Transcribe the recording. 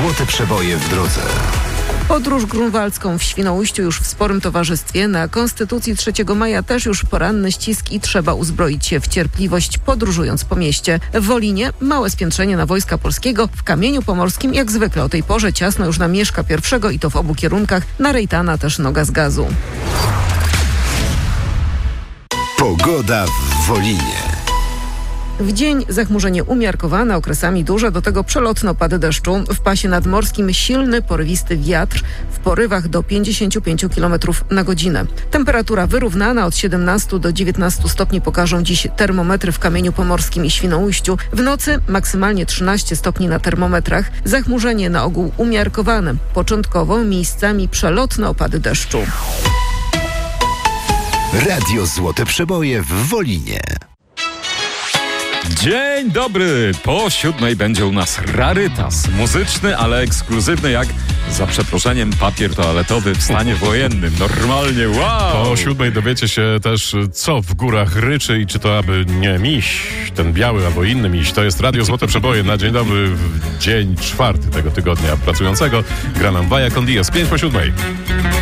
Złote przeboje w drodze. Podróż grunwaldzką w Świnoujściu już w sporym towarzystwie. Na Konstytucji 3 maja też już poranny ścisk i trzeba uzbroić się w cierpliwość, podróżując po mieście. W Wolinie małe spiętrzenie na Wojska Polskiego. W Kamieniu Pomorskim jak zwykle o tej porze ciasno już na Mieszka I i to w obu kierunkach. Na Rejtana też noga z gazu. Pogoda w Wolinie. W dzień zachmurzenie umiarkowane, okresami duże, do tego przelotne opady deszczu. W pasie nadmorskim silny, porywisty wiatr w porywach do 55 km na godzinę. Temperatura wyrównana od 17 do 19 stopni pokażą dziś termometry w Kamieniu Pomorskim i Świnoujściu. W nocy maksymalnie 13 stopni na termometrach. Zachmurzenie na ogół umiarkowane. Początkowo miejscami przelotne opady deszczu. Radio Złote Przeboje w Wolinie. Dzień dobry! Po 7 będzie u nas rarytas muzyczny, ale ekskluzywny jak, za przeproszeniem, papier toaletowy w stanie wojennym. Normalnie, wow! Po 7 dowiecie się też, co w górach ryczy i czy to aby nie miś, ten biały albo inny miś. To jest Radio Złote Przeboje na dzień dobry, w dzień 4 tego tygodnia pracującego. Gra nam Vaya con Dios, 5 po 7.